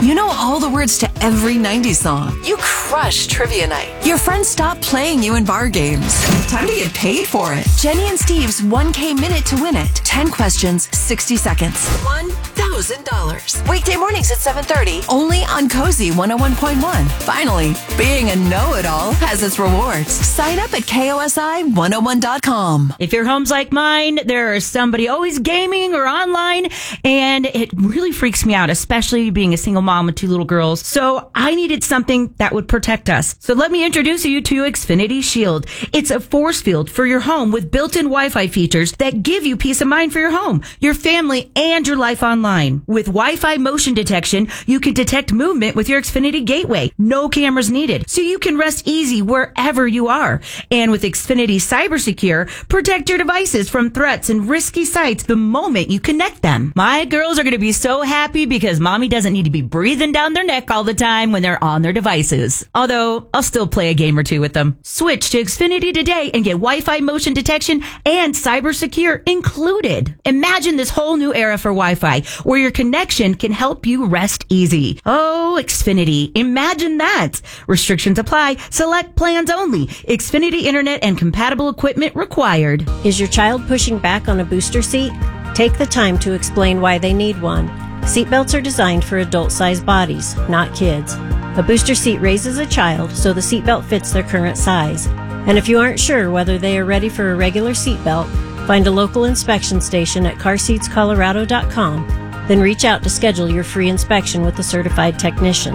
You know all the words to every 90s song. You crush trivia night. Your friends stop playing you in bar games. Time to get paid for it. Jenny and Steve's 1K Minute to win it. 10 questions, 60 seconds. $1,000. Weekday mornings at 7:30. Only on Cozy 101.1. Finally, being a know-it-all has its rewards. Sign up at KOSI101.com. If your home's like mine, there's somebody always gaming or online, and it really freaks me out, especially being a single mom with 2 little girls. So I needed something that would protect us. So let me introduce you to Xfinity Shield. It's a force field for your home with built-in Wi-Fi features that give you peace of mind for your home, your family, and your life online. With Wi-Fi motion detection, you can detect movement with your Xfinity gateway. No cameras needed, so you can rest easy wherever you are. And with Xfinity Cyber Secure, protect your devices from threats and risky sites the moment you connect them. My girls are going to be so happy because mommy doesn't need to be breathing down their neck all the time when they're on their devices. Although, I'll still play a game or 2 with them. Switch to Xfinity today and get Wi-Fi motion detection and Cyber Secure included. Imagine this whole new era for Wi-Fi, where your connection can help you rest easy. Oh, Xfinity. Imagine that. Restrictions apply. Select plans only. Xfinity Internet and compatible equipment required. Is your child pushing back on a booster seat? Take the time to explain why they need one. Seatbelts are designed for adult-sized bodies, not kids. A booster seat raises a child, so the seatbelt fits their current size. And if you aren't sure whether they are ready for a regular seatbelt, find a local inspection station at carseatscolorado.com, then reach out to schedule your free inspection with a certified technician.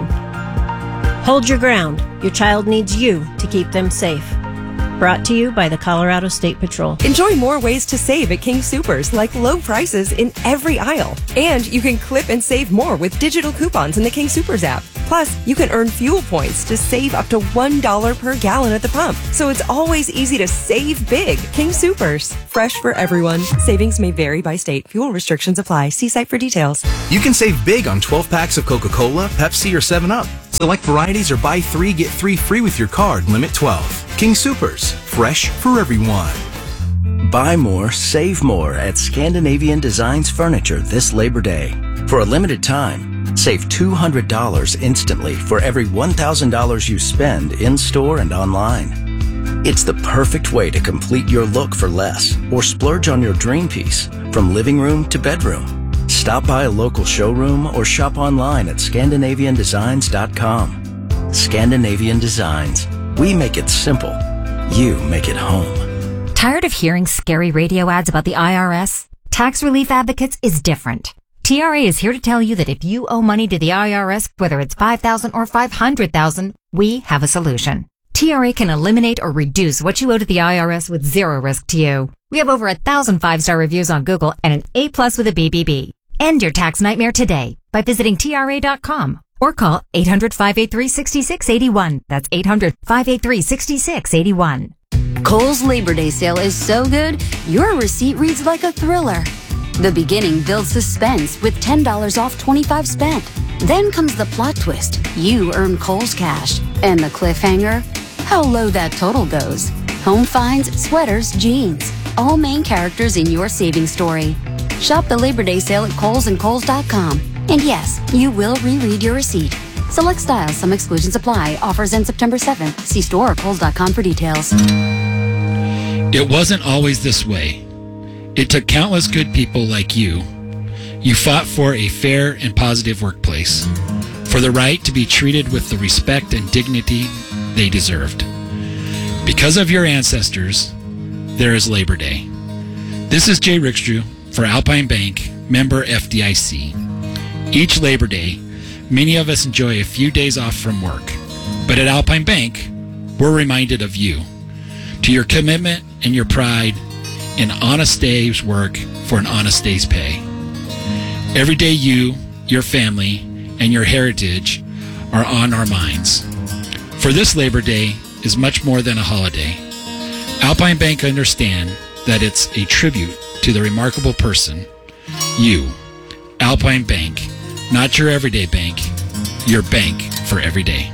Hold your ground. Your child needs you to keep them safe. Brought to you by the Colorado State Patrol. Enjoy more ways to save at King Soopers, like low prices in every aisle. And you can clip and save more with digital coupons in the King Soopers app. Plus, you can earn fuel points to save up to $1 per gallon at the pump. So it's always easy to save big. King Soopers. Fresh for everyone. Savings may vary by state. Fuel restrictions apply. See site for details. You can save big on 12 packs of Coca-Cola, Pepsi, or 7-Up. Select varieties or buy 3, get 3 free with your card. Limit 12. King Soopers. Fresh for everyone. Buy more, save more at Scandinavian Designs Furniture this Labor Day. For a limited time, save $200 instantly for every $1,000 you spend in-store and online. It's the perfect way to complete your look for less or splurge on your dream piece from living room to bedroom. Stop by a local showroom or shop online at ScandinavianDesigns.com. Scandinavian Designs. We make it simple. You make it home. Tired of hearing scary radio ads about the IRS? Tax Relief Advocates is different. TRA is here to tell you that if you owe money to the IRS, whether it's $5,000 or $500,000, we have a solution. TRA can eliminate or reduce what you owe to the IRS with zero risk to you. We have over 1,000 5-star reviews on Google and an A+ with a BBB. End your tax nightmare today by visiting TRA.com or call 800-583-6681. That's 800-583-6681. Kohl's Labor Day sale is so good, your receipt reads like a thriller. The beginning builds suspense with $10 off 25 spent. Then comes the plot twist. You earn Kohl's cash. And the cliffhanger? How low that total goes. Home finds, sweaters, jeans. All main characters in your savings story. Shop the Labor Day sale at Kohl's and Kohl's.com. And yes, you will reread your receipt. Select styles, some exclusions apply. Offers end September 7th. See store or Kohl's.com for details. It wasn't always this way. It took countless good people like you. You fought for a fair and positive workplace, for the right to be treated with the respect and dignity they deserved. Because of your ancestors, there is Labor Day. This is Jay Rickstrew for Alpine Bank, member FDIC. Each Labor Day, many of us enjoy a few days off from work, but at Alpine Bank, we're reminded of you, to your commitment and your pride in honest day's work for an honest day's pay. Every day you, your family, and your heritage are on our minds. For this Labor Day is much more than a holiday. Alpine Bank understand that it's a tribute to the remarkable person, you. Alpine Bank, not your everyday bank, your bank for every day.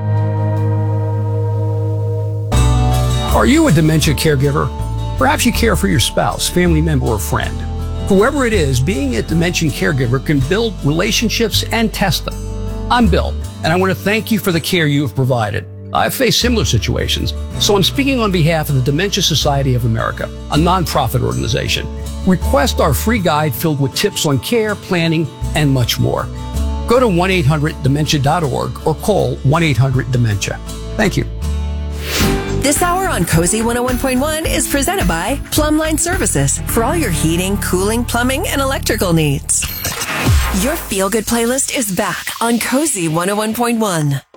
Are you a dementia caregiver? Perhaps you care for your spouse, family member, or friend. Whoever it is, being a dementia caregiver can build relationships and test them. I'm Bill, and I want to thank you for the care you have provided. I've faced similar situations, so I'm speaking on behalf of the Dementia Society of America, a nonprofit organization. Request our free guide filled with tips on care, planning, and much more. Go to 1-800-DEMENTIA.org or call 1-800-DEMENTIA. Thank you. This hour on Cozy 101.1 is presented by Plumbline Services for all your heating, cooling, plumbing, and electrical needs. Your feel-good playlist is back on Cozy 101.1.